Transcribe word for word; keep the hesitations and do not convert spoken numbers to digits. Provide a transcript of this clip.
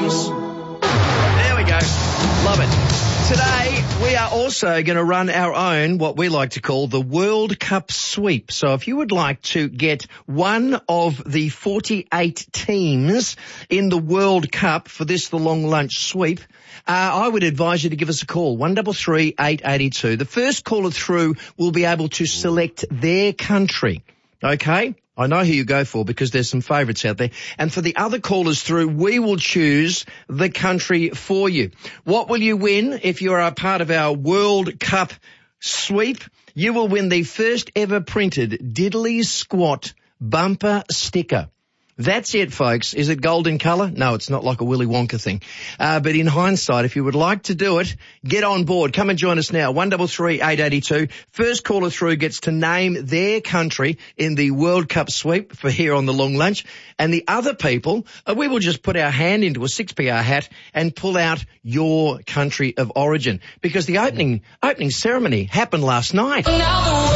comes. There we go. Love it. Today, we are also going to run our own, what we like to call the World Cup sweep. So if you would like to get one of the forty-eight teams in the World Cup for this, the long lunch sweep, uh, I would advise you to give us a call, one three three, eight eight two. The first caller through will be able to select their country. Okay? I know who you go for because there's some favourites out there. And for the other callers through, we will choose the country for you. What will you win if you are a part of our World Cup sweep? You will win the first ever printed Diddley Squat bumper sticker. That's it, folks. Is it gold in colour? No, it's not like a Willy Wonka thing. Uh, but in hindsight, if you would like to do it, get on board. Come and join us now. one three three, eight eight two. First caller through gets to name their country in the World Cup sweep for here on the long lunch. And the other people, uh, we will just put our hand into a six P R hat and pull out your country of origin. Because the opening, opening ceremony happened last night.